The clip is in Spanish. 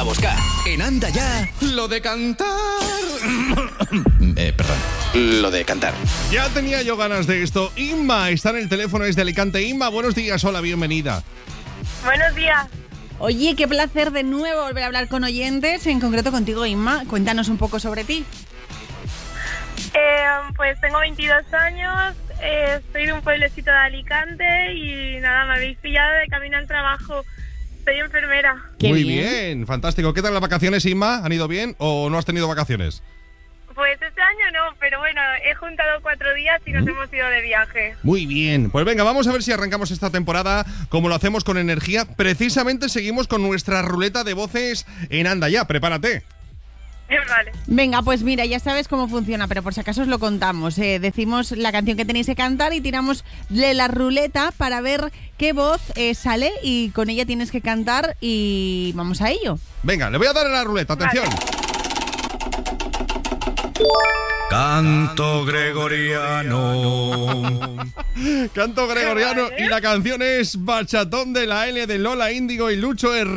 buscar. En Anda Ya, lo de cantar. Perdón, lo de cantar. Ya tenía yo ganas de esto. Inma está en el teléfono desde Alicante. Inma, buenos días, hola, bienvenida. Buenos días. Oye, qué placer de nuevo volver a hablar con oyentes, en concreto contigo, Inma. Cuéntanos un poco sobre ti. Pues tengo 22 años, soy de un pueblecito de Alicante y nada, me habéis pillado de camino al trabajo. Soy enfermera. Qué Muy bien. bien, fantástico. ¿Qué tal las vacaciones, Inma? ¿Han ido bien o no has tenido vacaciones? Pues este año no, pero bueno, he juntado 4 días y nos hemos ido de viaje. Muy bien, pues venga, vamos a ver si arrancamos esta temporada como lo hacemos con energía. Precisamente seguimos con nuestra ruleta de voces en Anda Ya, prepárate. Vale. Venga, pues mira, ya sabes cómo funciona, pero por si acaso os lo contamos. Decimos la canción que tenéis que cantar y tiramos de la ruleta para ver qué voz sale y con ella tienes que cantar y vamos a ello. Venga, le voy a dar a la ruleta, atención. Canto gregoriano. Canto gregoriano y la canción es Bachatón de la L de Lola Índigo y Lucho Herrera.